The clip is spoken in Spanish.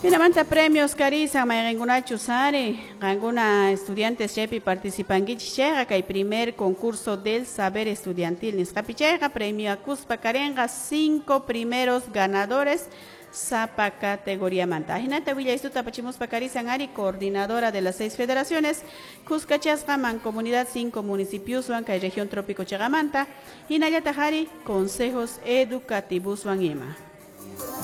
Pinamanta premios Carisa, Mayrenguna Chusari, Ranguna estudiantes Chepi participan Gichega, que hay primer concurso del saber estudiantil. Niscapichega, premio Acuspa Carenga, 5 primeros ganadores. Zapa categoría manta. Hinata Villa Istuta Pachimus Pacarisa Ari, coordinadora de las 6 federaciones, Cuscachasca, Mancomunidad 5 municipios, Huanca y región trópico Chagamanta, Hinayatahari, consejos educativos Huanima.